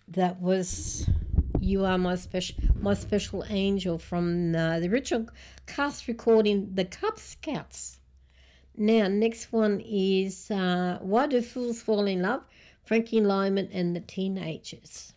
That was "You Are My Special Angel" from the original cast recording, the Cub Scouts. Now, next one is "Why Do Fools Fall in Love?" Frankie Lyman and the Teenagers.